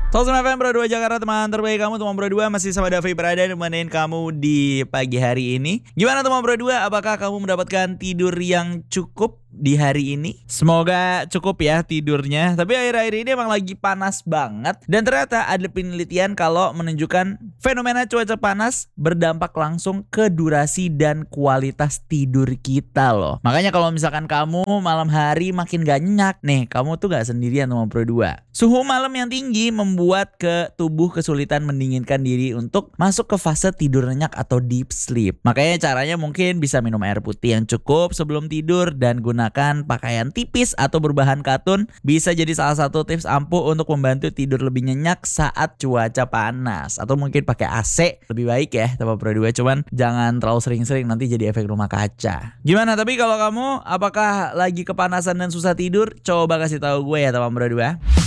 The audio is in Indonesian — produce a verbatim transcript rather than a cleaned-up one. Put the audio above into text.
seratus sembilan F M Pro dua Jakarta, teman terbaik kamu. Teman Pro dua masih sama Davi berada nemenin kamu di pagi hari ini. Gimana teman Pro dua? Apakah kamu mendapatkan tidur yang cukup di hari ini? Semoga cukup ya tidurnya. Tapi akhir-akhir ini emang lagi panas banget. Dan ternyata ada penelitian kalau menunjukkan fenomena cuaca panas berdampak langsung ke durasi dan kualitas tidur kita loh. Makanya kalau misalkan kamu malam hari makin gak nyenyak nih, kamu tuh gak sendirian teman Pro dua. Suhu malam yang tinggi membuat ke tubuh kesulitan mendinginkan diri untuk masuk ke fase tidur nyenyak atau deep sleep. Makanya caranya mungkin bisa minum air putih yang cukup sebelum tidur dan gunakan pakaian tipis atau berbahan katun. Bisa jadi salah satu tips ampuh untuk membantu tidur lebih nyenyak saat cuaca panas. Atau mungkin pakai A C lebih baik ya teman Pro dua, cuman jangan terlalu sering-sering nanti jadi efek rumah kaca. Gimana tapi kalau kamu apakah lagi kepanasan dan susah tidur? Coba kasih tahu gue ya teman Pro dua.